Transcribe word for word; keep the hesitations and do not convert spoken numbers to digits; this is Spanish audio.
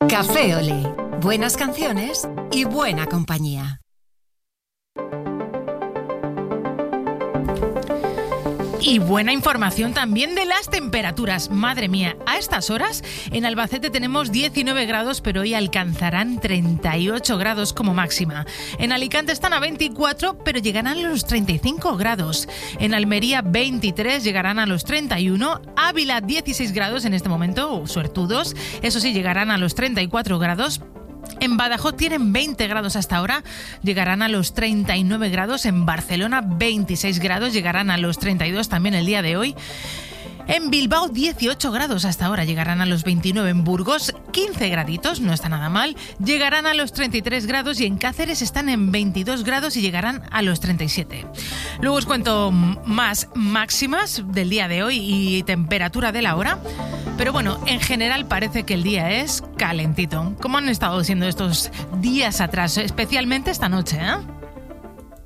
Café Olé. Buenas canciones y buena compañía. Y buena información también de las temperaturas. Madre mía, a estas horas en Albacete tenemos diecinueve grados, pero hoy alcanzarán treinta y ocho grados como máxima. En Alicante están a veinticuatro, pero llegarán a los treinta y cinco grados. En Almería veintitrés, llegarán a los treinta y uno. Ávila dieciséis grados en este momento, suertudos. Eso sí, llegarán a los treinta y cuatro grados. En Badajoz tienen veinte grados hasta ahora, llegarán a los treinta y nueve grados. En Barcelona veintiséis grados, llegarán a los treinta y dos también el día de hoy. En Bilbao dieciocho grados hasta ahora, llegarán a los veintinueve. En Burgos quince graditos, no está nada mal, llegarán a los treinta y tres grados. Y en Cáceres están en veintidós grados y llegarán a los treinta y siete. Luego os cuento más máximas del día de hoy y temperatura de la hora. Pero bueno, en general parece que el día es calentito, como han estado siendo estos días atrás, especialmente esta noche, ¿eh?